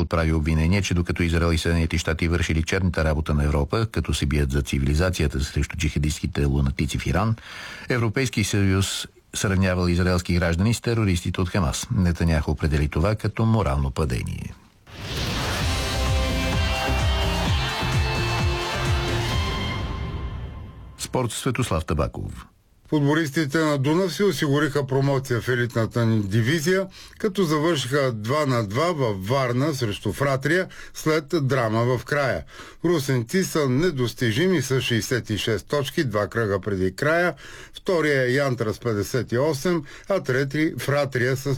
отправи обвинение, че докато Израел и Съединените щати вършили черната работа на Европа, като се бият за цивилизацията срещу джихадистските лунатици в Иран, Европейски съюз сравнявал израелски граждани с терористите от Хамас. Нетаняху определи това като морално падение. Спорт, Светослав Табаков. Футболистите на Дунав си осигуриха промоция в елитната ни дивизия, като завършиха 2-2 във Варна срещу Фратрия след драма в края. Русенци са недостижими с 66 точки, 2 кръга преди края. Втория е Янтра с 58, а трети Фратрия с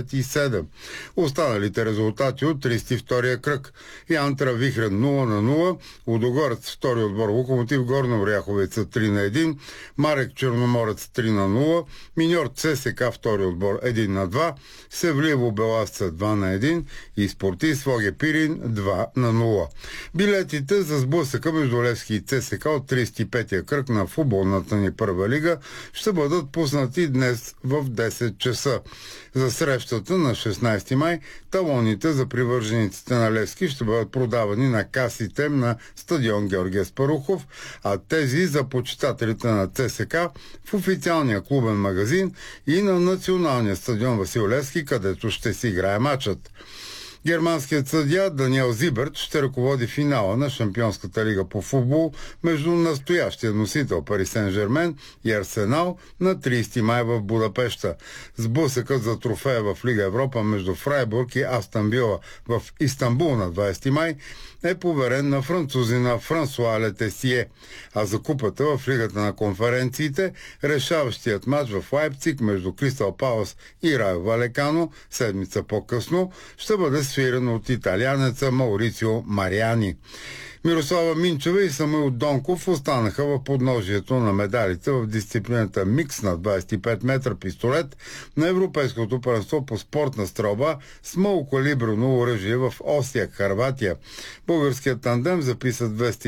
57. Останалите резултати от 32-я кръг. Янтра Вихрен 0-0, Лудогорец втори отбор Локомотив Горна Оряховица 3-1, Марек Черноморец 3-0, Миньор ЦСК втори отбор 1-2, Севлиево Беласца 2-1 и Спортист Своге Пирин 2-0. Билетите за сблъсъка между Левски и ЦСК от 35-я кръг на футболната ни първа лига ще бъдат пуснати днес в 10 часа. За срещата на 16 май талоните за привържениците на Левски ще бъдат продавани на касите на стадион Георги Аспарухов, а тези за почитателите на ЦСК в официалния клубен магазин и на националния стадион Васил Левски, където ще си играе матчът. Германският съдия Даниел Зиберт ще ръководи финала на Шампионската лига по футбол между настоящия носител Пари Сен-Жермен и Арсенал на 30 май в Будапеща. Сблъсъкът за трофея в Лига Европа между Фрайбург и Астон Вила в Истанбул на 20 май е поверен на французина Франсуа Летесие, а за купата в Лигата на конференциите решаващият матч в Лайпциг между Кристал Палас и Райо Валекано седмица по-късно ще бъде свирен от италианеца Маурицио Мариани. Мирослава Минчева и Самуил Донков останаха в подножието на медалите в дисциплината микс на 25 метра пистолет на Европейското първенство по спортна стрелба с малокалибрено оръжие в Осиак, Хърватия. Българският тандем записа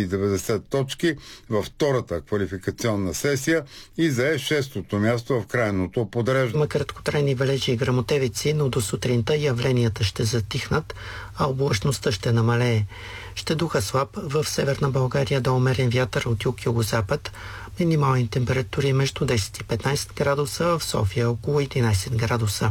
290 точки във втората квалификационна сесия и зае 6-то място в крайното подреждане. Има краткотрайни валежи и гръмотевици, но до сутринта явленията ще затихнат, а облачността ще намалее. Ще духа слаб в Северна България до умерен вятър от юг-югозапад, минимални температури между 10 и 15 градуса, в София около 11 градуса.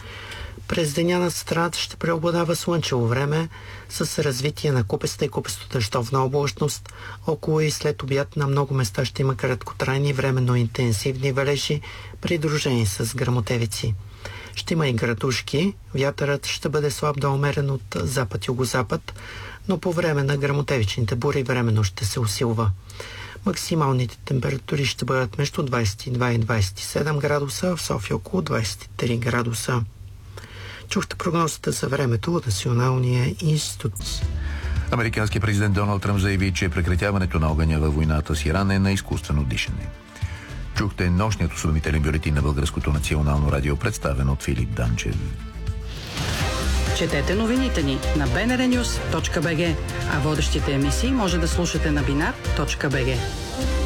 През деня на страната ще преобладава слънчево време с развитие на купеста и купесто-дъждовна облачност. Около и след обяд на много места ще има краткотрайни временно интенсивни валежи, придружени с гръмотевици. Ще има и градушки, вятърът ще бъде слаб до умерен от запад-югозапад, но по време на гръмотевичните бури временно ще се усилва. Максималните температури ще бъдат между 22 и 27 градуса, в София около 23 градуса. Чухте прогнозата за времето от Националния институт. Американският президент Доналд Тръмп заяви, че прекратяването на огъня във войната с Иран е на изкуствено дишане. Чухте нощният осведомителен бюлетин на Българското национално радио, представен от Филип Данчев. Четете новините ни на bnrnews.bg, а водещите емисии може да слушате на binar.bg.